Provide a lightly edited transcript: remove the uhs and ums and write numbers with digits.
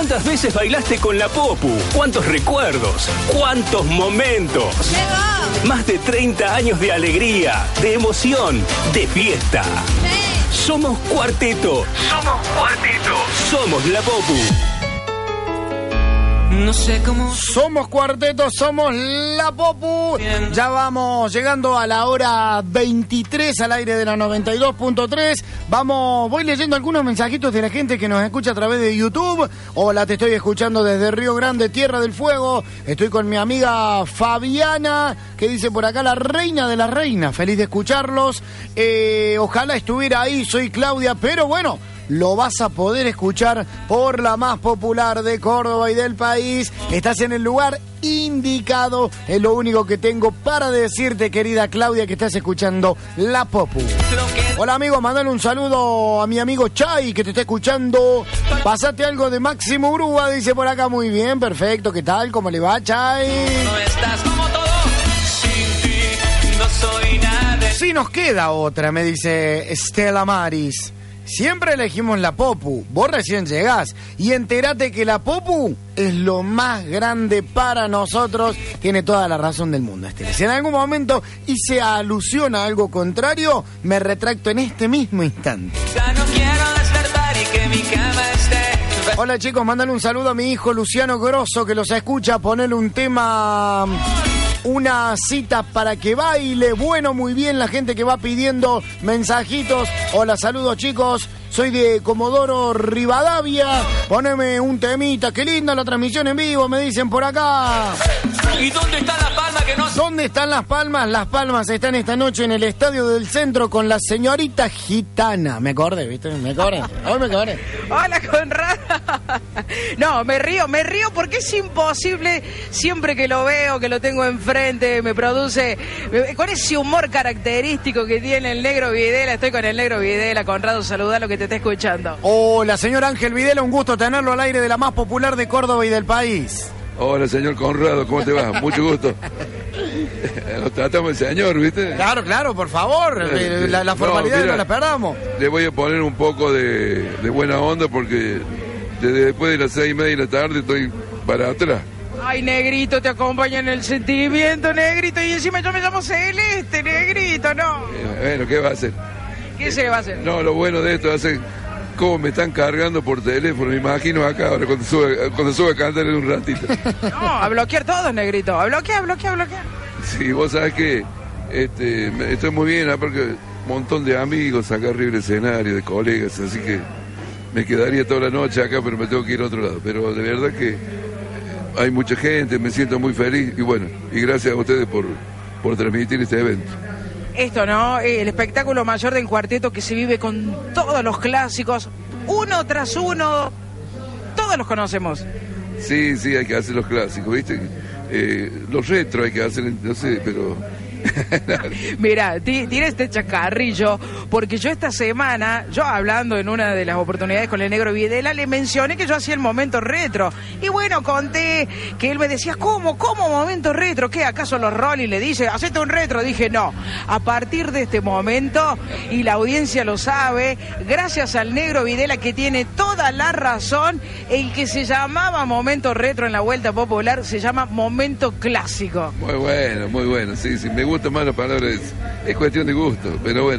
¿Cuántas veces bailaste con la Popu? ¿Cuántos recuerdos? ¿Cuántos momentos? ¡Llegó! Más de 30 años de alegría, de emoción, de fiesta. ¡Sí! Somos Cuarteto. Somos Cuarteto. Somos la Popu. No sé cómo. Somos Cuarteto, somos la Popu. Ya vamos llegando a la hora 23 al aire de la 92.3. Voy leyendo algunos mensajitos de la gente que nos escucha a través de YouTube. Hola, te estoy escuchando desde Río Grande, Tierra del Fuego. Estoy con mi amiga Fabiana, que dice por acá la reina de la reina. Feliz de escucharlos. Ojalá estuviera ahí, soy Claudia, pero bueno, lo vas a poder escuchar por la más popular de Córdoba y del país. Estás en el lugar indicado. Es lo único que tengo para decirte, querida Claudia, que estás escuchando La Popu. Hola, amigo, mandale un saludo a mi amigo Chay, que te está escuchando. Pasate algo de Máximo Grúa, dice por acá. Muy bien, perfecto. ¿Qué tal? ¿Cómo le va, Chay? No estás como todo. Sin ti no soy nada. Sí, nos queda otra, me dice Estela Maris. Siempre elegimos la Popu, vos recién llegás y entérate que la Popu es lo más grande para nosotros. Tiene toda la razón del mundo, Estela. Si en algún momento hice alusión a algo contrario, me retracto en este mismo instante. Ya no quiero despertar y que mi cama esté. Hola chicos, mándale un saludo a mi hijo Luciano Grosso, que los escucha, ponele un tema... Una cita para que baile. Bueno, muy bien, la gente que va pidiendo mensajitos. Hola, saludos chicos. Soy de Comodoro Rivadavia. Poneme un temita. Qué linda la transmisión en vivo, me dicen por acá. ¿Y dónde está la palma que no? ¿Dónde están las palmas? Las palmas están esta noche en el Estadio del Centro con la señorita Gitana. Me acordé, ¿viste? Me acordé. Hoy me acordé. Hola, Conrado. No, me río porque es imposible. Siempre que lo veo, que lo tengo enfrente, me produce... Con ese humor característico que tiene el Negro Videla. Estoy con el Negro Videla. Conrado, saludalo que te está escuchando. Hola, señor Ángel Videla. Un gusto tenerlo al aire de la más popular de Córdoba y del país. Hola, señor Conrado, ¿cómo te va? Mucho gusto. Nos tratamos de señor, ¿viste? Claro, por favor. La formalidad no la esperamos. Le voy a poner un poco de buena onda porque desde después de las 6:30 de la tarde estoy para atrás. Ay, Negrito, te acompaña en el sentimiento, Negrito. Y encima yo me llamo Celeste, Negrito, ¿no? Bueno, ¿qué va a hacer? ¿Qué se le va a hacer? No, lo bueno de esto es cómo me están cargando por teléfono. Me imagino acá ahora cuando sube a cantar en un ratito. No, a bloquear todo, Negrito. A bloquear. Sí, vos sabés que estoy muy bien, porque un montón de amigos acá arriba del escenario, de colegas, así que me quedaría toda la noche acá, pero me tengo que ir a otro lado. Pero de verdad que hay mucha gente, me siento muy feliz y bueno, y gracias a ustedes por transmitir este evento. Esto, ¿no? El espectáculo mayor del cuarteto que se vive con todos los clásicos, uno tras uno, todos los conocemos. Sí, hay que hacer los clásicos, ¿viste? Los retro hay que hacer, no sé, pero... Mira, tira este chacarrillo, porque yo esta semana, hablando en una de las oportunidades con el Negro Videla, le mencioné que yo hacía el momento retro. Y bueno, conté que él me decía, ¿cómo momento retro? ¿Qué, acaso los Rolling le dice, hacete un retro? Dije, no, a partir de este momento, y la audiencia lo sabe, gracias al Negro Videla, que tiene toda la razón, el que se llamaba momento retro en la Vuelta Popular se llama momento clásico. Muy bueno, sí, me gusta más la palabra, es cuestión de gusto, pero bueno.